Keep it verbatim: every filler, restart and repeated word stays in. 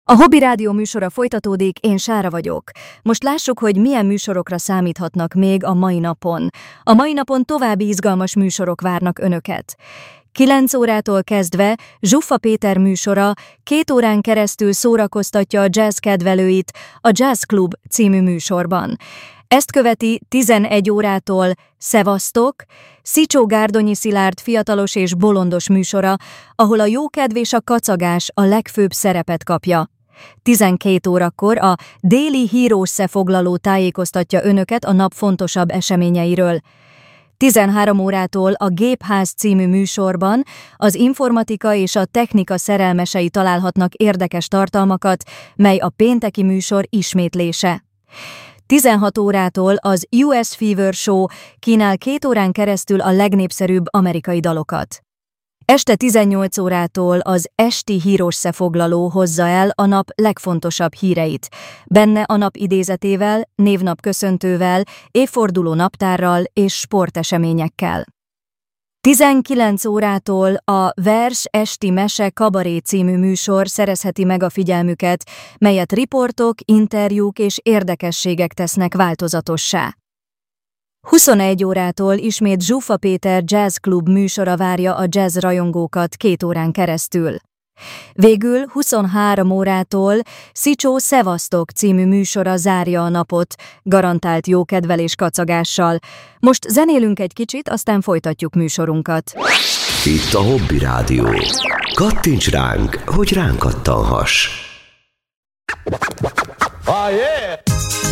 A Hobby Rádió műsora folytatódik, én Sára vagyok. Most lássuk, hogy milyen műsorokra számíthatnak még a mai napon. A mai napon további izgalmas műsorok várnak önöket. kilenc órától kezdve Zsuffa Péter műsora két órán keresztül szórakoztatja a jazz kedvelőit a Jazz Club című műsorban. Ezt követi tizenegy órától Szevasztok, Szicsó Gárdonyi Szilárd fiatalos és bolondos műsora, ahol a jókedv és a kacagás a legfőbb szerepet kapja. tizenkét órakor a déli hírösszefoglaló tájékoztatja önöket a nap fontosabb eseményeiről. tizenhárom órától a Gépház című műsorban az informatika és a technika szerelmesei találhatnak érdekes tartalmakat, mely a pénteki műsor ismétlése. tizenhat órától az U S Fever Show kínál két órán keresztül a legnépszerűbb amerikai dalokat. Este tizennyolc órától az esti hírösszefoglaló hozza el a nap legfontosabb híreit. Benne a nap idézetével, névnap köszöntővel, évforduló naptárral és sporteseményekkel. tizenkilenc órától a Vers esti mese kabaré című műsor szerezheti meg a figyelmüket, melyet riportok, interjúk és érdekességek tesznek változatossá. huszonegy órától ismét Zsuffa Péter Jazz Club műsora várja a jazz rajongókat két órán keresztül. Végül huszonhárom órától Szicsó Szevasztok című műsora zárja a napot, garantált jókedvel és kacagással. Most zenélünk egy kicsit, aztán folytatjuk műsorunkat. Itt a Hobby Rádió. Kattints ránk, hogy ránk kattanhass. Oh, yeah.